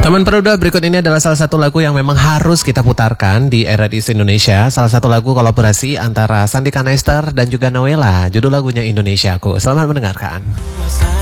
Teman Peruda, berikut ini adalah salah satu lagu yang memang harus kita putarkan di era di Indonesia. Salah satu lagu kolaborasi antara Sandi Kanester dan juga Noella. Judul lagunya Indonesiaku. Selamat mendengarkan.